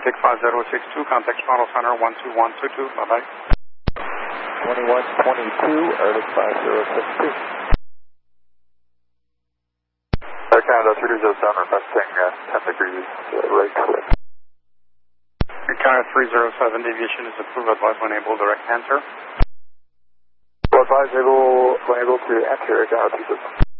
take 5062, contact Toronto Center 12122, bye-bye. 2122, Arctic 5062. Air Canada 307, requesting 10 degrees right clear. Air Canada 307, deviation is approved, advise when able, direct answer. Advise when able to enter Air Canada 307.